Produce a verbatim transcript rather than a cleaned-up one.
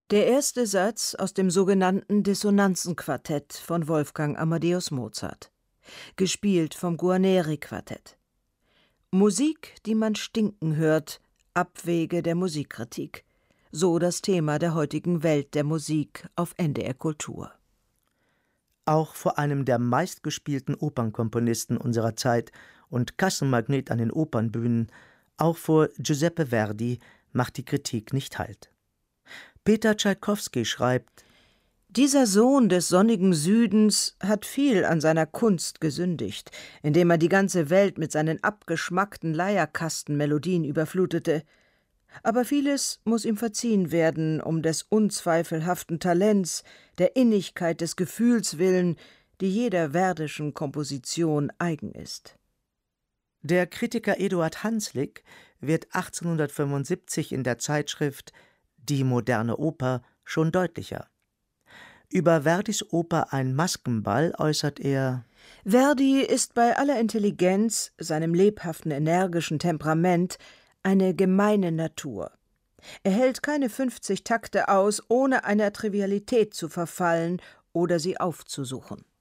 Der erste Satz aus dem sogenannten Dissonanzenquartett von Wolfgang Amadeus Mozart, gespielt vom Guarneri-Quartett. Musik, die man stinken hört, Abwege der Musikkritik. So das Thema der heutigen Welt der Musik auf N D R Kultur. Auch vor einem der meistgespielten Opernkomponisten unserer Zeit und Kassenmagnet an den Opernbühnen, auch vor Giuseppe Verdi, macht die Kritik nicht Halt. Peter Tschaikowski schreibt: Dieser Sohn des sonnigen Südens hat viel an seiner Kunst gesündigt, indem er die ganze Welt mit seinen abgeschmackten Leierkastenmelodien überflutete. Aber vieles muss ihm verziehen werden, um des unzweifelhaften Talents, der Innigkeit des Gefühls willen, die jeder verdischen Komposition eigen ist. Der Kritiker Eduard Hanslick wird achtzehnhundertfünfundsiebzig in der Zeitschrift Die moderne Oper schon deutlicher. Über Verdis Oper Ein Maskenball äußert er: Verdi ist bei aller Intelligenz, seinem lebhaften, energischen Temperament, eine gemeine Natur. Er hält keine fünfzig Takte aus, ohne einer Trivialität zu verfallen oder sie aufzusuchen.